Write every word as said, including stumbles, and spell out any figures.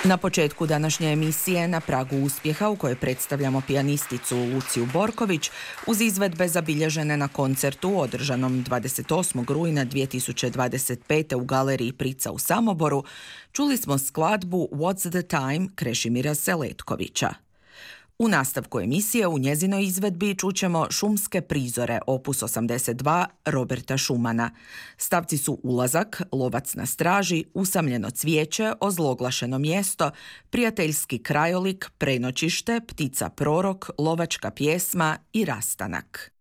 Na početku današnje emisije Na pragu uspjeha, u kojoj predstavljamo pijanisticu Luciju Borković uz izvedbe zabilježene na koncertu održanom dvadeset osmog rujna dvije tisuće dvadeset pete u galeriji Prica u Samoboru, čuli smo skladbu What's the Time Krešimira Seletkovića. U nastavku emisije u njezinoj izvedbi čućemo Šumske prizore opus osamdeset dva Roberta Schumana. Stavci su Ulazak, Lovac na straži, Usamljeno cvijeće, Ozloglašeno mjesto, Prijateljski krajolik, Prenoćište, Ptica prorok, Lovačka pjesma i Rastanak.